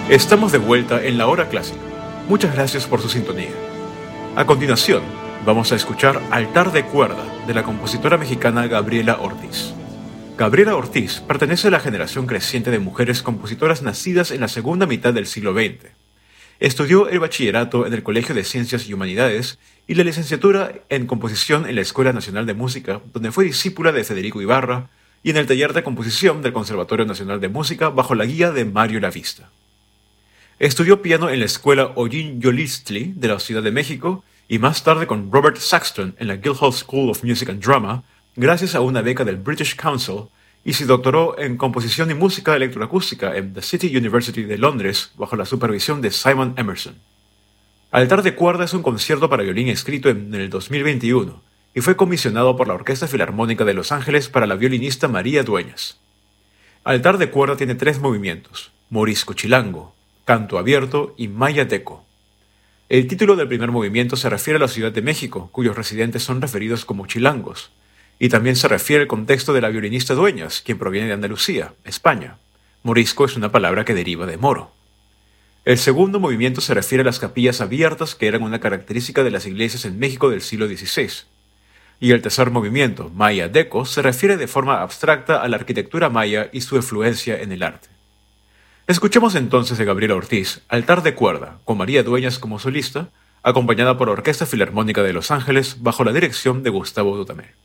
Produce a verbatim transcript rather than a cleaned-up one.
Estamos de vuelta en la hora clásica. Muchas gracias por su sintonía. A continuación, vamos a escuchar Altar de cuerda de la compositora mexicana Gabriela Ortiz. Gabriela Ortiz pertenece a la generación creciente de mujeres compositoras nacidas en la segunda mitad del siglo veinte. Estudió el bachillerato en el Colegio de Ciencias y Humanidades y la licenciatura en composición en la Escuela Nacional de Música, donde fue discípula de Federico Ibarra, y en el taller de composición del Conservatorio Nacional de Música bajo la guía de Mario Lavista. Estudió piano en la Escuela Eugene Yolistli de la Ciudad de México y más tarde con Robert Saxton en la Guildhall School of Music and Drama, gracias a una beca del British Council, y se doctoró en composición y música electroacústica en The City University de Londres bajo la supervisión de Simon Emerson. Altar de cuerda es un concierto para violín escrito en el dos mil veintiuno y fue comisionado por la Orquesta Filarmónica de Los Ángeles para la violinista María Dueñas. Altar de cuerda tiene tres movimientos: Morisco Chilango, Canto Abierto y Maya Deco. El título del primer movimiento se refiere a la Ciudad de México, cuyos residentes son referidos como chilangos, y también se refiere al contexto de la violinista Dueñas, quien proviene de Andalucía, España. Morisco es una palabra que deriva de moro. El segundo movimiento se refiere a las capillas abiertas, que eran una característica de las iglesias en México del siglo dieciséis. Y el tercer movimiento, Maya Deco, se refiere de forma abstracta a la arquitectura maya y su influencia en el arte. Escuchemos entonces de Gabriela Ortiz, Altar de cuerda, con María Dueñas como solista, acompañada por la Orquesta Filarmónica de Los Ángeles bajo la dirección de Gustavo Dudamel.